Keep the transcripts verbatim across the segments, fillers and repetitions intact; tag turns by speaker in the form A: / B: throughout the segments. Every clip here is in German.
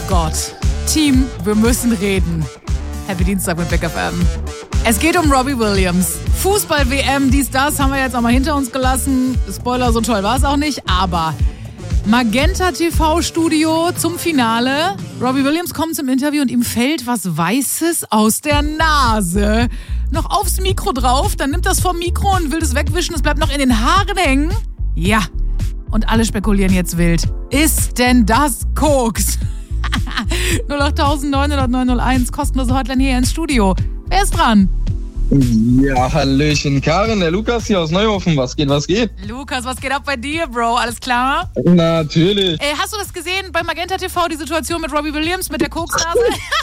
A: Gott. Team, wir müssen reden. Happy Dienstag mit Big F M. Es geht um Robbie Williams. Fußball-W M, dies, das haben wir jetzt auch mal hinter uns gelassen. Spoiler, so toll war es auch nicht, aber Magenta T V-Studio zum Finale. Robbie Williams kommt zum Interview und ihm fällt was Weißes aus der Nase. Noch aufs Mikro drauf, dann nimmt das vom Mikro und will das wegwischen. Es bleibt noch in den Haaren hängen. Ja, und alle spekulieren jetzt wild. Ist denn das Koks? null acht neun null null neun null eins, kostenlose Hotline hier ins Studio. Wer ist dran?
B: Ja, hallöchen, Karin, der Lukas hier aus Neuhofen. Was geht, was geht?
A: Lukas, was geht ab bei dir, Bro? Alles klar?
B: Natürlich.
A: Ey, hast du das gesehen bei Magenta T V, die Situation mit Robbie Williams mit der Koksnase?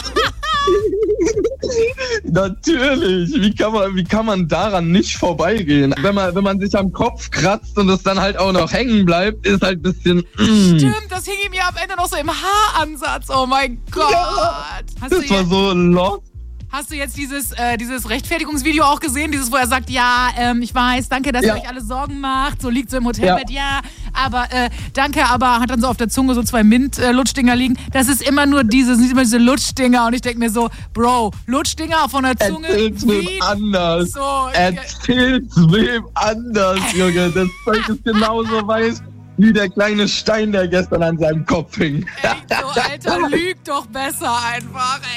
B: Natürlich. Wie kann man, wie kann man daran nicht vorbeigehen? Wenn man, wenn man sich am Kopf kratzt und es dann halt auch noch hängen bleibt, ist halt ein bisschen... Mm.
A: Stimmt, das hing ihm ja am Ende noch so im Haaransatz. Oh mein Gott.
B: Ja,
A: hast
B: das
A: du
B: war
A: jetzt,
B: so lost.
A: Hast du jetzt dieses, äh, dieses Rechtfertigungsvideo auch gesehen? Dieses, wo er sagt, ja, ähm, ich weiß, danke, dass
B: Ja.
A: ihr euch alle Sorgen macht. So liegt so im Hotelbett, ja. ja, aber äh, danke, aber hat dann so auf der Zunge so zwei Mint-Lutschdinger liegen. Das ist immer nur diese, sind immer diese Lutschdinger. Und ich denke mir so, Bro, Lutschdinger von der Zunge.
B: Erzähl's wem anders.
A: So,
B: Erzähl's wem anders, Junge. Das Zeug ist genauso weiß wie der kleine Stein, der gestern an seinem Kopf hing.
A: Ey, so, Alter, lüg doch besser einfach, ey.